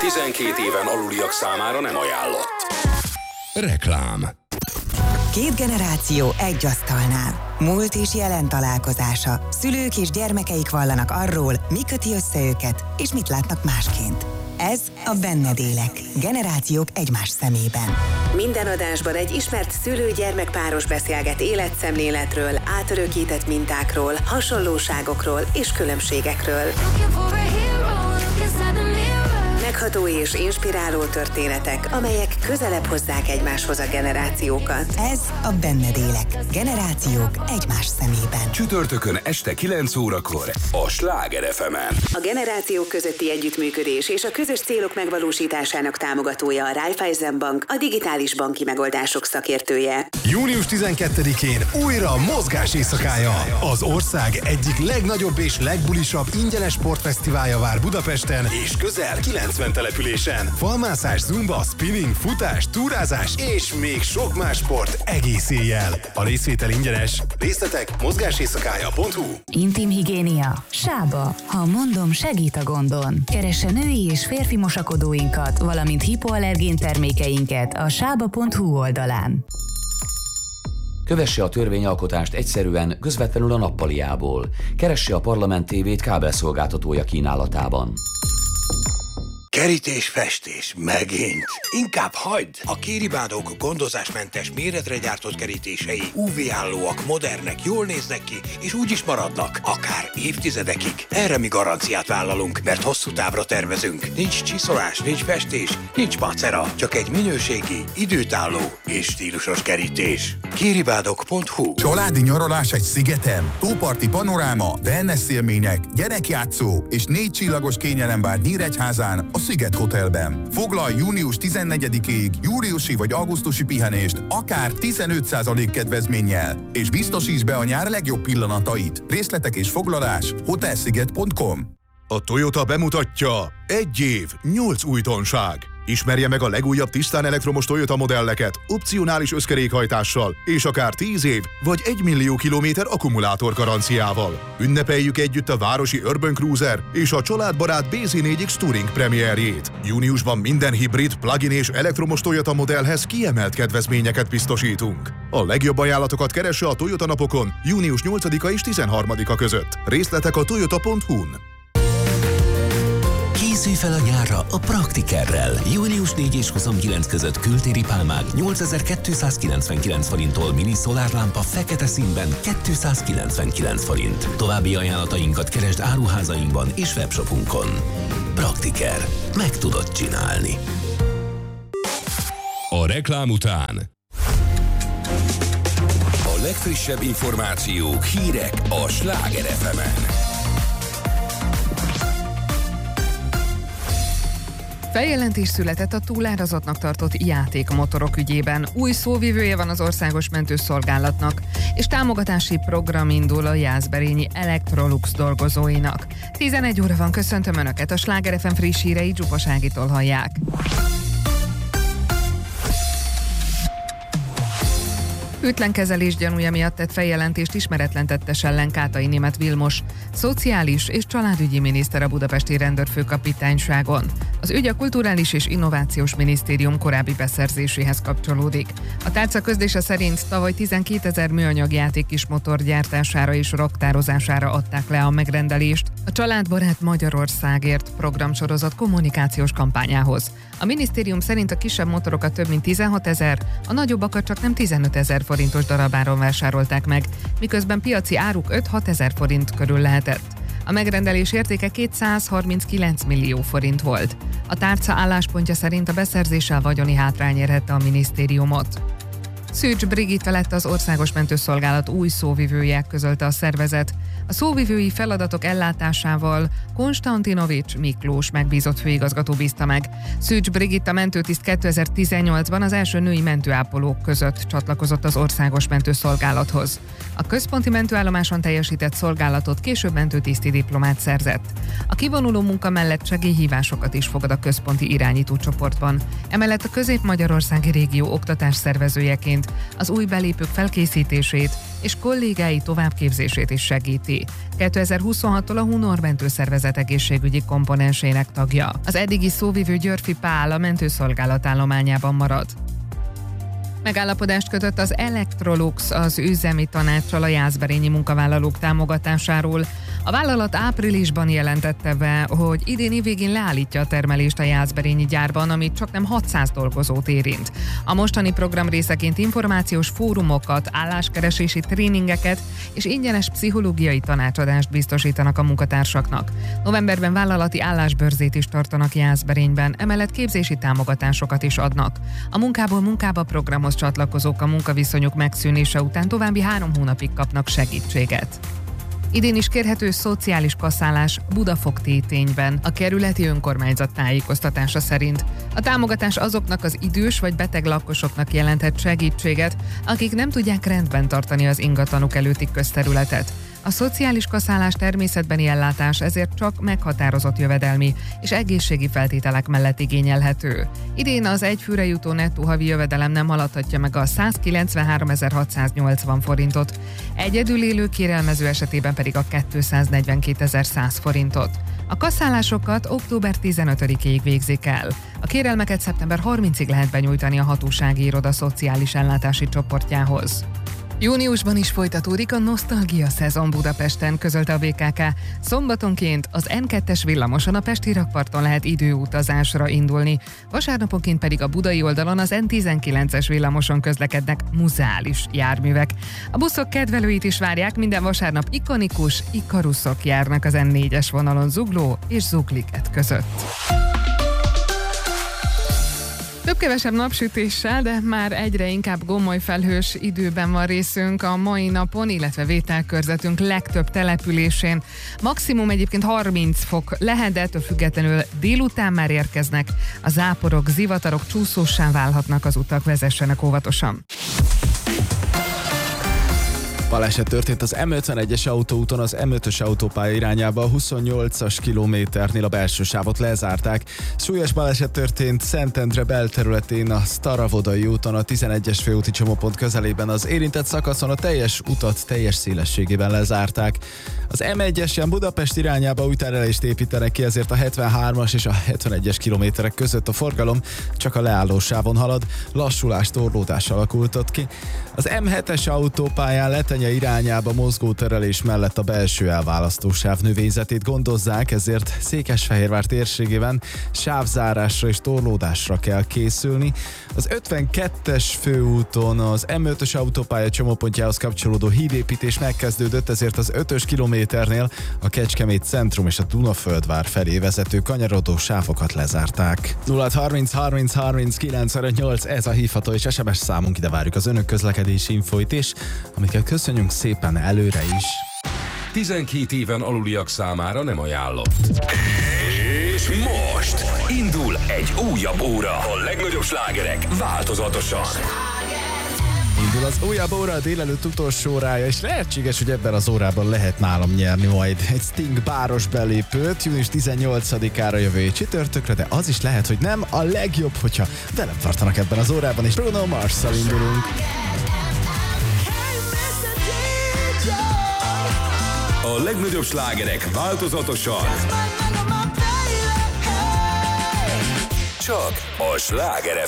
12 éven aluliak számára nem ajánlott. Reklám. Két generáció egy asztalnál. Múlt és jelen találkozása. Szülők és gyermekeik vallanak arról, mi köti össze őket, és mit látnak másként. Ez a Benned élek. Generációk egymás szemében. Minden adásban egy ismert szülő-gyermek-páros beszélget életszemléletről, átörökített mintákról, hasonlóságokról és különbségekről. Megható és inspiráló történetek, amelyek közelebb hozzák egymáshoz a generációkat. Ez a Benned élek. Generációk egymás szemében. Csütörtökön este 9 órakor a Sláger FM-en. A generációk közötti együttműködés és a közös célok megvalósításának támogatója a Raiffeisen Bank, a digitális banki megoldások szakértője. Június 12-én újra mozgás éjszakája. Az ország egyik legnagyobb és legbulisabb ingyenes sportfesztiválja vár Budapesten és közel 90 településen. Falmászás, zumba, spinning, futás, túrázás és még sok más sport egész éjjel. A részvétel ingyenes. Részletek mozgáséjszakája.hu. Intim higiénia. Sába. Ha mondom, segít a gondon. Keresse női és férfi mosakodóinkat, valamint hipoallergén termékeinket a sába.hu oldalán. Kövesse a törvényalkotást egyszerűen, közvetlenül a nappaliából. Keresse a Parlament TV-t kábelszolgáltatója kínálatában. Kerítés-festés, megint. Inkább hagyd! A Kéribádók gondozásmentes méretre gyártott kerítései UV-állóak, modernek, jól néznek ki, és úgy is maradnak, akár évtizedekig. Erre mi garanciát vállalunk, mert hosszú távra tervezünk. Nincs csiszolás, nincs festés, nincs macera, csak egy minőségi, időtálló és stílusos kerítés. Kéribádok.hu. Családi nyaralás egy szigeten, tóparti panoráma, wellness élmények, gyerekjátszó és 4 csillagos kényelembár Nyíregyházán a Sziget Hotelben. Foglalj június 14-ig júliusi vagy augusztusi pihenést akár 15% kedvezménnyel, és biztosíts be a nyár legjobb pillanatait. Részletek és foglalás hotelsziget.com. A Toyota bemutatja 1 év, 8 újdonság. Ismerje meg a legújabb tisztán elektromos Toyota modelleket opcionális összkerékhajtással és akár 10 év vagy 1 millió kilométer akkumulátor garanciával. Ünnepeljük együtt a városi Urban Cruiser és a családbarát BZ4X Touring premierjét. Júniusban minden hibrid, plug-in és elektromos Toyota modellhez kiemelt kedvezményeket biztosítunk. A legjobb ajánlatokat keresse a Toyota napokon június 8-a és 13-a között. Részletek a toyota.hu-n. Készülj fel a nyárra a Praktikerrel. Július 4 és 29 között kültéri pálmák 8299 forinttól, mini szolárlámpa fekete színben 299 forint. További ajánlatainkat keresd áruházainkban és webshopunkon. Praktiker. Meg tudod csinálni. A reklám után A legfrissebb információk, hírek a Sláger FM-en. Feljelentés született a túlárazottnak tartott játékmotorok ügyében. Új szóvivője van az Országos Mentőszolgálatnak, és támogatási program indul a jászberényi Electrolux dolgozóinak. 11 óra van, köszöntöm Önöket, a Sláger FM friss hírei Zsupas Ágitól hallják. Hűtlenkezelés gyanúja miatt tett feljelentést ismeretlen tettes ellen Kátai Németh Vilmos, szociális és családügyi miniszter a budapesti rendőrfőkapitányságon. Az ügy a Kulturális és Innovációs Minisztérium korábbi beszerzéséhez kapcsolódik. A tárca közlése szerint tavaly 12 000 műanyag játékkismotor gyártására és raktározására adták le a megrendelést a Családbarát Magyarországért programsorozat kommunikációs kampányához. A minisztérium szerint a kisebb motorokat több mint 16 000, a nagyobbakat csak nem 15 000 forintos darabáron vásárolták meg, miközben piaci áruk 5-6 000 forint körül lehetett. A megrendelés értéke 239 millió forint volt. A tárca álláspontja szerint a beszerzéssel vagyoni hátrány érhette a minisztériumot. Szűcs Brigitta lett az Országos Mentőszolgálat új szóvivője, közölte a szervezet. A szóvivői feladatok ellátásával Konstantinovics Miklós megbízott főigazgató bízta meg. Szűcs Brigitta mentőtiszt 2018-ban az első női mentőápolók között csatlakozott az Országos Mentőszolgálathoz. A központi mentőállomáson teljesített szolgálatot, később mentőtiszti diplomát szerzett. A kivonuló munka mellett segélyhívásokat is fogad a központi irányítócsoportban. Emellett a Közép-Magyarországi régió oktatás szervezőjeként az új belépők felkészítését és kollégái továbbképzését is segíti. 2026-tól a Hunor mentőszervezet egészségügyi komponensének tagja. Az eddigi szóvivő Györfi Pál a mentőszolgálat állományában marad. Megállapodást kötött az Electrolux az üzemi tanáccsal a jászberényi munkavállalók támogatásáról. A vállalat áprilisban jelentette be, hogy idén évvégén leállítja a termelést a jászberényi gyárban, amit csaknem 600 dolgozót érint. A mostani program részeként információs fórumokat, álláskeresési tréningeket és ingyenes pszichológiai tanácsadást biztosítanak a munkatársaknak. Novemberben vállalati állásbörzét is tartanak Jászberényben, emellett képzési támogatásokat is adnak. A munkából munkába programhoz csatlakozók a munkaviszonyok megszűnése után további 3 hónapig kapnak segítséget. Idén is kérhető szociális kaszálás Budafok-Tétényben, a kerületi önkormányzat tájékoztatása szerint. A támogatás azoknak az idős vagy beteg lakosoknak jelenthet segítséget, akik nem tudják rendben tartani az ingatlanuk előtti közterületet. A szociális kaszálás természetbeni ellátás ezért csak meghatározott jövedelmi és egészségi feltételek mellett igényelhető. Idén az egyfőre jutó nettó havi jövedelem nem haladhatja meg a 193.680 forintot, egyedül élő kérelmező esetében pedig a 242.100 forintot. A kaszálásokat október 15-ig végzik el. A kérelmeket szeptember 30-ig lehet benyújtani a hatósági iroda szociális ellátási csoportjához. Júniusban is folytatódik a nosztalgia szezon Budapesten, közölte a BKK. Szombatonként az N2-es villamoson a pesti rakparton lehet időutazásra indulni, vasárnaponként pedig a budai oldalon az N19-es villamoson közlekednek muzeális járművek. A buszok kedvelőit is várják, minden vasárnap ikonikus Ikaruszok járnak az N4-es vonalon Zugló és Zugliget között. Több-kevesebb napsütéssel, de már egyre inkább gomolyfelhős időben van részünk a mai napon, illetve vételkörzetünk legtöbb településén. Maximum egyébként 30 fok lehet, de ettől függetlenül délután már érkeznek. A záporok, zivatarok csúszóssá válhatnak, az utak, vezessenek óvatosan. Baleset történt az M51-es autóúton az M5-ös autópálya irányába, a 28-as kilométernél a belső sávot lezárták. Súlyos baleset történt Szentendre belterületén a Staravodai úton, a 11-es főúti csomópont közelében. Az érintett szakaszon a teljes utat teljes szélességében lezárták. Az M1-esen Budapest irányába új terelést építenek ki, ezért a 73-as és a 71-es kilométerek között a forgalom csak a leálló sávon halad, lassulás, torlódás alakult ott ki. Az M7-es autópályán Letenye irányába mozgó terelés mellett a belső elválasztósáv növényzetét gondozzák, ezért Székesfehérvár térségében sávzárásra és torlódásra kell készülni. Az 52-es főúton az M5-ös autópálya csomópontjához kapcsolódó hídépítés megkezdődött, ezért az 5-ös kilométernél a Kecskemét centrum és a Dunaföldvár felé vezető kanyarodó sávokat lezárták. 0630 30 30 958, ez a hívható és SMS számunk, ide várjuk az önök közlekedési infóit is, amiket köszönjük szépen előre is. 12 éven aluliak számára nem ajánlott. És most indul egy újabb óra. A legnagyobb slágerek változatosan. Indul az újabb óra, a délelőtt utolsó órája, és lehetséges, hogy ebben az órában lehet nálam nyerni majd egy Sting báros belépőt június 18-ára jövő csütörtökre, de az is lehet, hogy nem. A legjobb, hogyha velem tartanak ebben az órában, és Bruno Mars-szal indulunk. A legnagyobb slágerek változatosan. Csak a Sláger